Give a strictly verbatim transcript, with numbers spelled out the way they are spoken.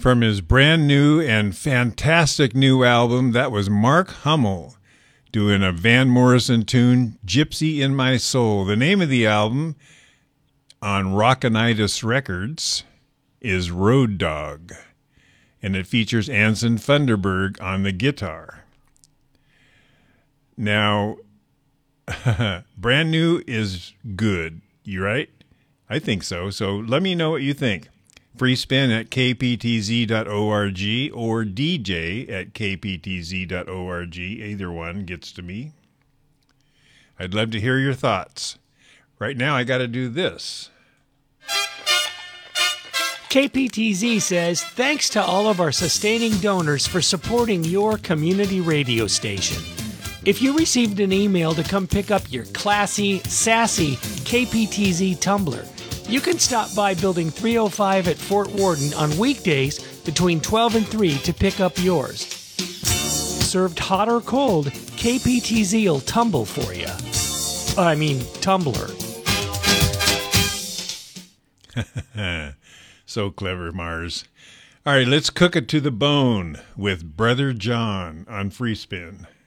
From his brand new and fantastic new album, that was Mark Hummel doing a Van Morrison tune, Gypsy in My Soul. The name of the album on Rockinitis Records is Road Dog, and it features Anson Funderburg on the guitar. Now, brand new is good, you right? I think so. So let me know what you think. Free spin at k p t z dot org or d j at k p t z dot org. Either one gets to me. I'd love to hear your thoughts. Right now, I got to do this. K P T Z says, thanks to all of our sustaining donors for supporting your community radio station. If you received an email to come pick up your classy, sassy K P T Z tumbler, you can stop by Building three oh five at Fort Worden on weekdays between twelve and three to pick up yours. Served hot or cold, K P T Z will tumble for you. I mean, tumbler. So clever, Mars. All right, let's cook it to the bone with Brother John on Free Spin.